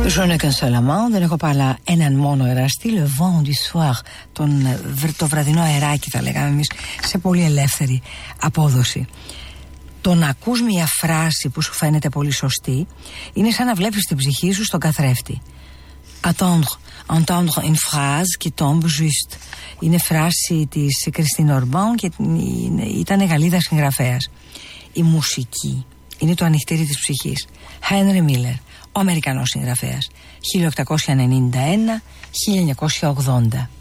Je ne qu'un seul amant, δεν έχω πάλι έναν μόνο εραστή, le vent du soir, το βραδινό αεράκι θα λέγαμε εμείς, σε πολύ ελεύθερη απόδοση. Το να ακούς μια φράση που σου φαίνεται πολύ σωστή είναι σαν να βλέπεις την ψυχή σου στον καθρέφτη. Entendre une phrase qui tombe juste. Είναι φράση της Κριστίν Ορμπάν και ήταν Γαλλίδα συγγραφέας. Η μουσική είναι το ανοιχτήρι της ψυχής. Χένρι Μίλλερ, ο Αμερικανός συγγραφέας, 1891-1980.